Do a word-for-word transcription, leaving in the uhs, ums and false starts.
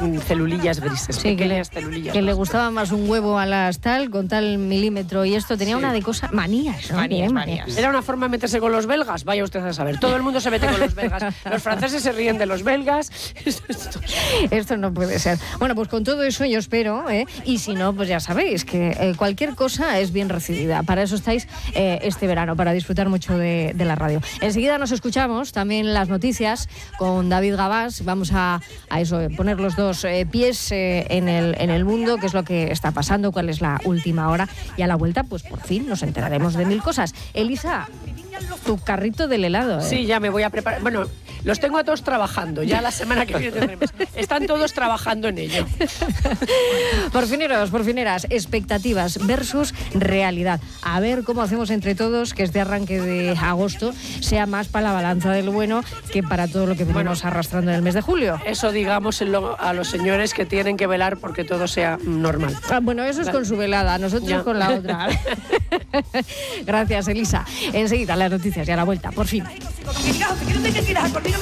celulillas grises, sí, pequeñas que le, celulillas. Que le gustaba más un huevo a las tal, con tal milímetro, y esto tenía sí. una de cosas, manías, ¿no? Manías, manías. Era una forma de meterse con los belgas, vaya usted a saber. Todo el mundo se mete con los belgas. Los franceses se ríen de los belgas. Esto no puede ser. Bueno, pues con todo eso yo espero, ¿eh? Y si no, pues ya sabéis que eh, cualquier cosa es bien recibida. Para eso estáis eh, este verano, para disfrutar mucho de, de la radio. Enseguida nos escuchamos también las noticias con David Gabás. Vamos a, a eso, poner los dos eh, pies eh, en, el, en el mundo, qué es lo que está pasando, cuál es la última hora. Y a la vuelta, pues por fin nos enteraremos de mil cosas. Elisa, tu carrito del helado, ¿eh? Sí, ya me voy a preparar. Bueno, los tengo a todos trabajando. Ya la semana que viene tendremos. Están todos trabajando en ello. Porfineros, porfineras, expectativas versus realidad. A ver cómo hacemos entre todos que este arranque de agosto sea más para la balanza del bueno que para todo lo que venimos bueno, arrastrando en el mes de julio. Eso digamos a los señores que tienen que velar porque todo sea normal. Ah, bueno, eso es con su velada, nosotros ya. Con la otra. Gracias, Elisa. Enseguida las noticias y a la vuelta, por fin.